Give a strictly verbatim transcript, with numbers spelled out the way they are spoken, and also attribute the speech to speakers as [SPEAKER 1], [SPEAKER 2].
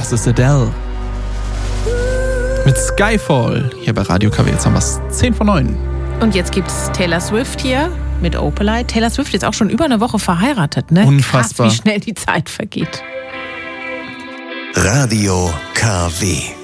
[SPEAKER 1] Das ist Adele. Mit Skyfall hier bei Radio K W. Jetzt haben wir es zehn vor neun.
[SPEAKER 2] Und jetzt gibt's Taylor Swift hier mit Opalite. Taylor Swift ist auch schon über eine Woche verheiratet, ne?
[SPEAKER 1] Unfassbar.
[SPEAKER 2] Krass, wie schnell die Zeit vergeht.
[SPEAKER 3] Radio K W.